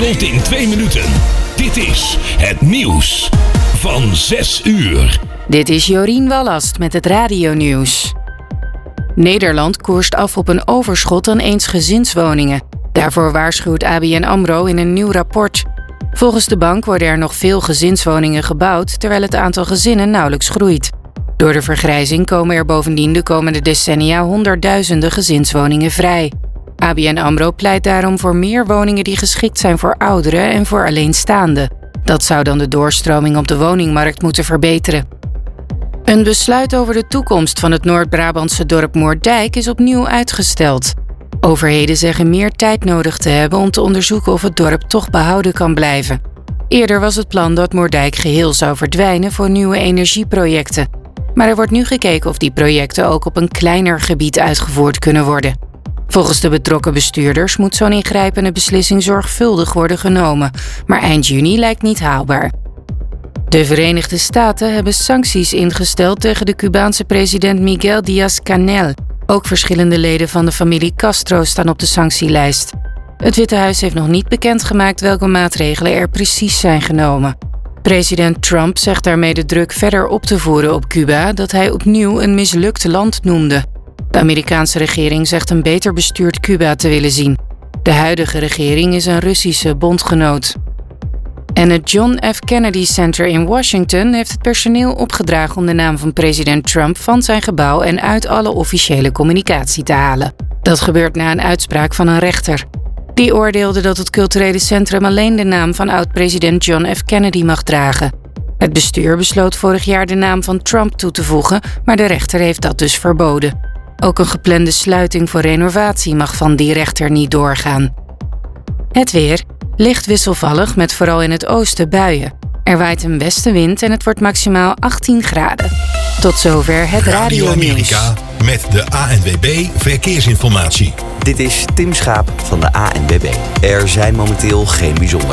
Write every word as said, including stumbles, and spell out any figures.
wereld in twee minuten. Dit is het nieuws van zes uur. Dit is Jorien Wallast met het radionieuws. Nederland koerst af op een overschot aan eensgezinswoningen. Daarvoor waarschuwt A B N AMRO in een nieuw rapport. Volgens de bank worden er nog veel gezinswoningen gebouwd, terwijl het aantal gezinnen nauwelijks groeit. Door de vergrijzing komen er bovendien de komende decennia honderdduizenden gezinswoningen vrij. A B N AMRO pleit daarom voor meer woningen die geschikt zijn voor ouderen en voor alleenstaanden. Dat zou dan de doorstroming op de woningmarkt moeten verbeteren. Een besluit over de toekomst van het Noord-Brabantse dorp Moerdijk is opnieuw uitgesteld. Overheden zeggen meer tijd nodig te hebben om te onderzoeken of het dorp toch behouden kan blijven. Eerder was het plan dat Moerdijk geheel zou verdwijnen voor nieuwe energieprojecten. Maar er wordt nu gekeken of die projecten ook op een kleiner gebied uitgevoerd kunnen worden. Volgens de betrokken bestuurders moet zo'n ingrijpende beslissing zorgvuldig worden genomen, maar eind juni lijkt niet haalbaar. De Verenigde Staten hebben sancties ingesteld tegen de Cubaanse president Miguel Díaz-Canel. Ook verschillende leden van de familie Castro staan op de sanctielijst. Het Witte Huis heeft nog niet bekendgemaakt welke maatregelen er precies zijn genomen. President Trump zegt daarmee de druk verder op te voeren op Cuba dat hij opnieuw een mislukt land noemde. De Amerikaanse regering zegt een beter bestuurd Cuba te willen zien. De huidige regering is een Russische bondgenoot. En het John F. Kennedy Center in Washington heeft het personeel opgedragen om de naam van president Trump van zijn gebouw en uit alle officiële communicatie te halen. Dat gebeurt na een uitspraak van een rechter. Die oordeelde dat het culturele centrum alleen de naam van oud-president John F. Kennedy mag dragen. Het bestuur besloot vorig jaar de naam van Trump toe te voegen, maar de rechter heeft dat dus verboden. Ook een geplande sluiting voor renovatie mag van die rechter niet doorgaan. Het weer. Licht wisselvallig met vooral in het oosten buien. Er waait een westenwind en het wordt maximaal achttien graden. Tot zover het Radio Amerika met de A N W B Verkeersinformatie. Dit is Tim Schaap van de A N W B. Er zijn momenteel geen bijzonderheden.